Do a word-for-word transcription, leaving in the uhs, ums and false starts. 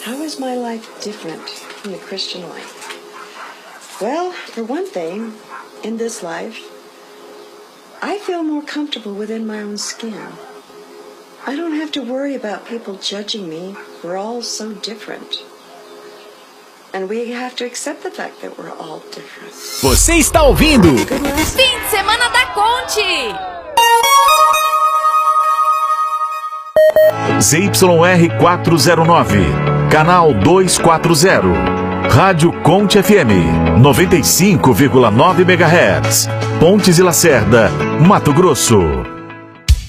How is my life different from the Christian life? Well, for one thing, in this life, I feel more comfortable within my own skin. I don't have to worry about people judging me. We're all so different. And we have to accept the fact that we're all different. Você está ouvindo Fim de Semana da Conte. Z Y R quatrocentos e nove, canal duzentos e quarenta, Rádio Conte F M, noventa e cinco vírgula nove megahertz, Pontes e Lacerda, Mato Grosso.